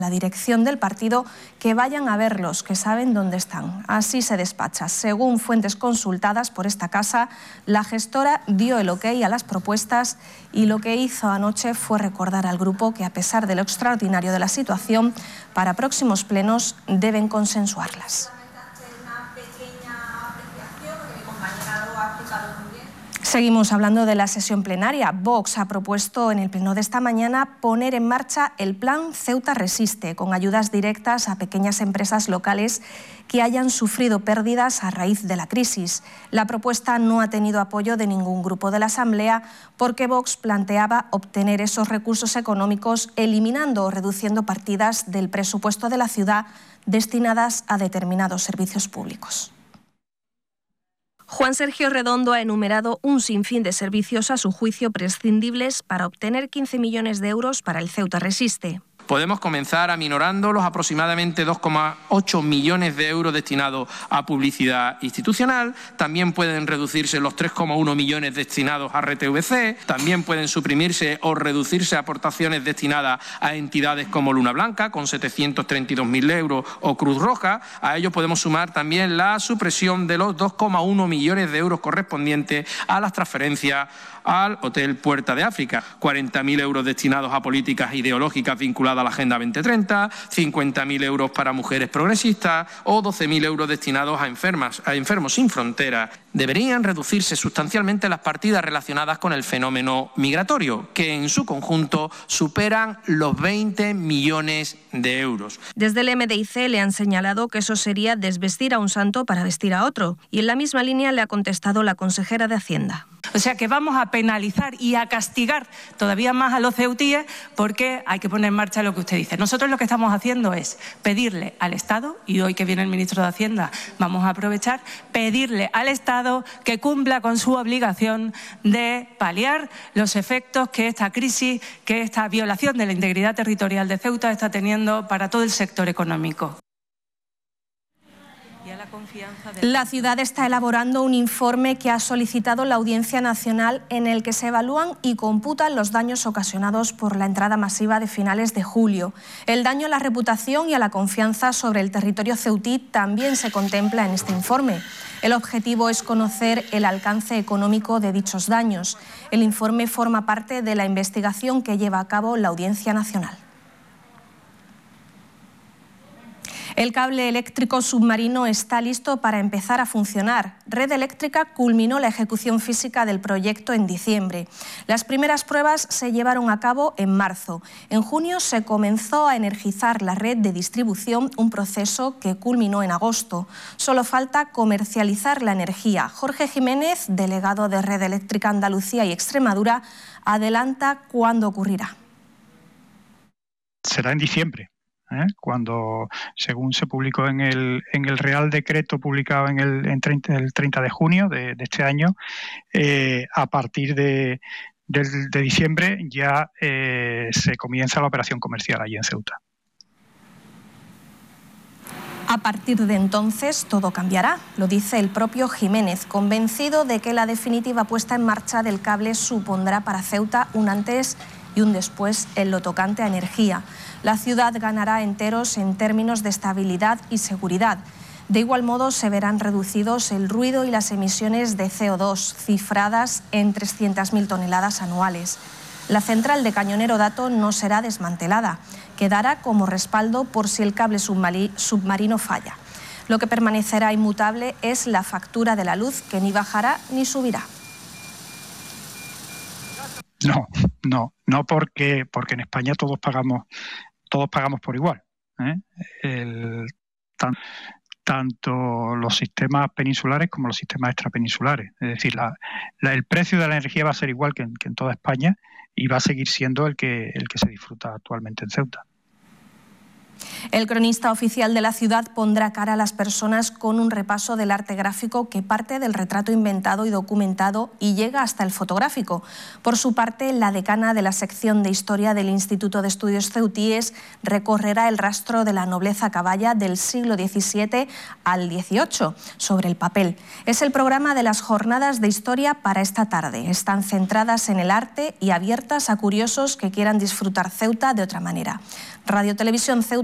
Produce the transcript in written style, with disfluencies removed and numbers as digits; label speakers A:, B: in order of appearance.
A: la dirección del partido que vayan a verlos, que saben dónde están. Así se despacha. Según fuentes consultadas por esta casa, la gestora dio el ok a las propuestas y lo que hizo anoche fue recordar al grupo que, a pesar de lo extraordinario de la situación, para próximos plenos deben consensuarlas. Seguimos hablando de la sesión plenaria. Vox ha propuesto en el pleno de esta mañana poner en marcha el plan Ceuta Resiste, con ayudas directas a pequeñas empresas locales que hayan sufrido pérdidas a raíz de la crisis. La propuesta no ha tenido apoyo de ningún grupo de la Asamblea porque Vox planteaba obtener esos recursos económicos eliminando o reduciendo partidas del presupuesto de la ciudad destinadas a determinados servicios públicos. Juan Sergio Redondo ha enumerado un sinfín de servicios a su juicio prescindibles para obtener 15 millones de euros para el Ceuta Resiste.
B: Podemos comenzar aminorando los aproximadamente 2,8 millones de euros destinados a publicidad institucional. También pueden reducirse los 3,1 millones destinados a RTVC. También pueden suprimirse o reducirse aportaciones destinadas a entidades como Luna Blanca, con 732.000 euros, o Cruz Roja. A ello podemos sumar también la supresión de los 2,1 millones de euros correspondientes a las transferencias al Hotel Puerta de África, 40.000 euros destinados a políticas ideológicas vinculadas a la Agenda 2030, 50.000 euros para mujeres progresistas o 12.000 euros destinados a enfermos sin fronteras. Deberían reducirse sustancialmente las partidas relacionadas con el fenómeno migratorio, que en su conjunto superan los 20 millones de euros.
A: Desde el MDIC le han señalado que eso sería desvestir a un santo para vestir a otro, y en la misma línea le ha contestado la consejera de Hacienda.
C: O sea que vamos a penalizar y a castigar todavía más a los ceutíes porque hay que poner en marcha lo que usted dice. Nosotros lo que estamos haciendo es pedirle al Estado, y hoy que viene el ministro de Hacienda vamos a aprovechar, pedirle al Estado que cumpla con su obligación de paliar los efectos que esta crisis, que esta violación de la integridad territorial de Ceuta está teniendo para todo el sector económico.
A: La ciudad está elaborando un informe que ha solicitado la Audiencia Nacional en el que se evalúan y computan los daños ocasionados por la entrada masiva de finales de julio. El daño a la reputación y a la confianza sobre el territorio ceutí también se contempla en este informe. El objetivo es conocer el alcance económico de dichos daños. El informe forma parte de la investigación que lleva a cabo la Audiencia Nacional. El cable eléctrico submarino está listo para empezar a funcionar. Red Eléctrica culminó la ejecución física del proyecto en diciembre. Las primeras pruebas se llevaron a cabo en marzo. En junio se comenzó a energizar la red de distribución, un proceso que culminó en agosto. Solo falta comercializar la energía. Jorge Jiménez, delegado de Red Eléctrica Andalucía y Extremadura, adelanta cuándo ocurrirá.
D: Será en diciembre. Cuando, según se publicó en el Real Decreto publicado el 30 de junio de este año, a partir de diciembre ya se comienza la operación comercial allí en Ceuta.
A: A partir de entonces todo cambiará, lo dice el propio Jiménez, convencido de que la definitiva puesta en marcha del cable supondrá para Ceuta un antes y un después en lo tocante a energía. La ciudad ganará enteros en términos de estabilidad y seguridad. De igual modo, se verán reducidos el ruido y las emisiones de CO2, cifradas en 300.000 toneladas anuales. La central de Cañonero Dato no será desmantelada. Quedará como respaldo por si el cable submarino falla. Lo que permanecerá inmutable es la factura de la luz, que ni bajará ni subirá. No, porque en España todos pagamos por igual. Tanto los sistemas peninsulares como los sistemas extrapeninsulares. Es decir, el precio de la energía va a ser igual que en toda España y va a seguir siendo el que se disfruta actualmente en Ceuta. El cronista oficial de la ciudad pondrá cara a las personas con un repaso del arte gráfico que parte del retrato inventado y documentado y llega hasta el fotográfico. Por su parte, la decana de la sección de Historia del Instituto de Estudios Ceutíes recorrerá el rastro de la nobleza caballa del siglo XVII al XVIII sobre el papel. Es el programa de las jornadas de historia para esta tarde. Están centradas en el arte y abiertas a curiosos que quieran disfrutar Ceuta de otra manera. Radio Televisión Ceuta